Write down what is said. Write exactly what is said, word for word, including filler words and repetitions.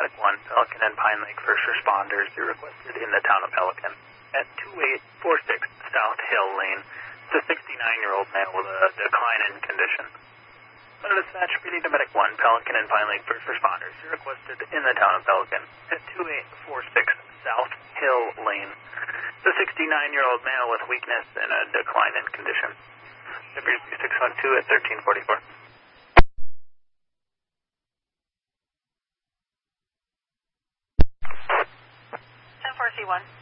Medic one, Pelican and Pine Lake first responders. You're requested in the town of Pelican at two eight four six South Hill Lane. It's a sixty-nine-year-old male with a decline in condition. Under dispatch, we need to Medic one, Pelican and Pine Lake first responders. You're requested in the town of Pelican at two eight four six South Hill Lane. It's a sixty-nine-year-old male with weakness and a decline in condition. W C six one two at thirteen forty-four. ten four C one.